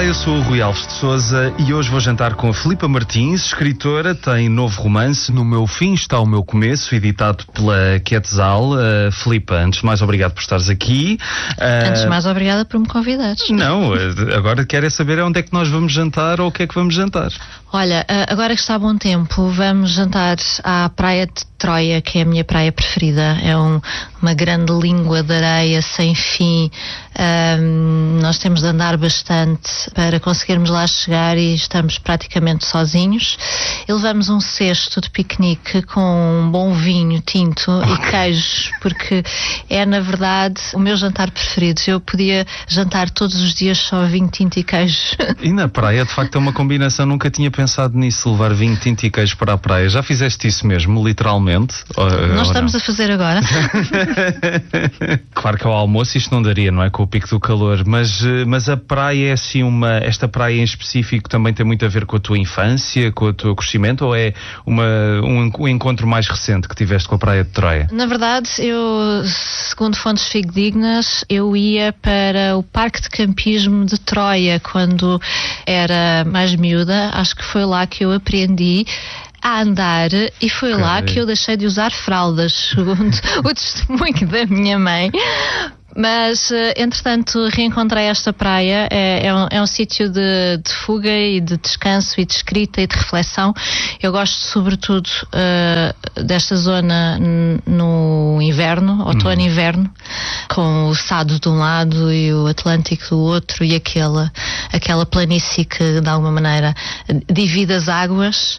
Olá, eu sou o Rui Alves de Sousa e hoje vou jantar com a Filipa Martins, escritora, tem novo romance, No Meu Fim Está o Meu Começo, editado pela Quetzal. Filipa, antes de mais, obrigado por estares aqui. Antes de mais, obrigada por me convidares. Não, agora quero é saber onde é que nós vamos jantar ou o que é que vamos jantar. Olha, agora que está bom tempo, vamos jantar à praia de Troia, que é a minha praia preferida. É uma grande língua de areia sem fim. Nós temos de andar bastante para conseguirmos lá chegar e estamos praticamente sozinhos. E levamos um cesto de piquenique com um bom vinho tinto e queijos, porque é, na verdade, o meu jantar preferido. Eu podia jantar todos os dias só vinho tinto e queijo. E na praia, de facto, é uma combinação. Nunca tinha pensado nisso, levar vinho tinto e queijo para a praia. Já fizeste isso mesmo, literalmente? Nós estamos a fazer agora. Claro que ao almoço isto não daria, não é? Com o pico do calor. Mas a praia é assim esta praia em específico também tem muito a ver com a tua infância, com o teu crescimento, ou é um encontro mais recente que tiveste com a praia de Troia? Na verdade, eu, segundo fontes fidedignas, eu ia para o parque de campismo de Troia quando era mais miúda. Acho que foi lá que eu aprendi a andar e foi lá que eu deixei de usar fraldas, segundo o testemunho da minha mãe. Mas, entretanto, reencontrei esta praia. É um sítio de fuga e de descanso e de escrita e de reflexão. Eu gosto, sobretudo, desta zona no inverno, outono e inverno, com o Sado de um lado e o Atlântico do outro e aquela planície que, de alguma maneira, divide as águas.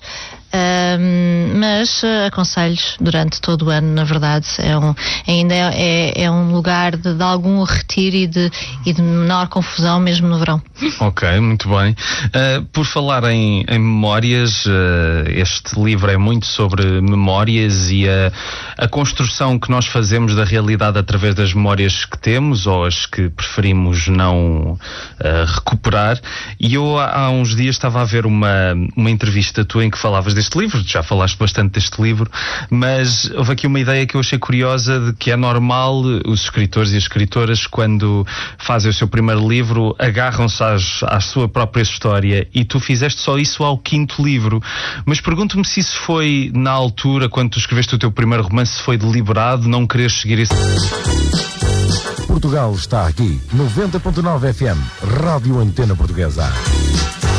Mas aconselho durante todo o ano, na verdade. Ainda é um lugar de algum retiro e de menor confusão, mesmo no verão. Ok, muito bem. Por falar em memórias, este livro é muito sobre memórias e a construção que nós fazemos da realidade através das memórias que temos ou as que preferimos não recuperar. E eu há uns dias estava a ver uma entrevista tua em que falavas deste livro, já falaste bastante deste livro, mas houve aqui uma ideia que eu achei curiosa, de que é normal os escritores e as escritoras, quando fazem o seu primeiro livro, agarram-se à sua própria história, e tu fizeste só isso ao 5º livro. Mas pergunto-me se isso foi, na altura, quando tu escreveste o teu primeiro romance, se foi deliberado, não quereres seguir esse... Portugal está aqui, 90.9 FM, Rádio Antena Portuguesa.